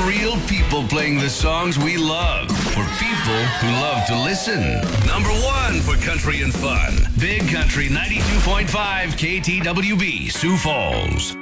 real people playing the songs we love for people who love to listen. Number 1 for country and fun. Big Country 92.5 KTWB, Sioux Falls.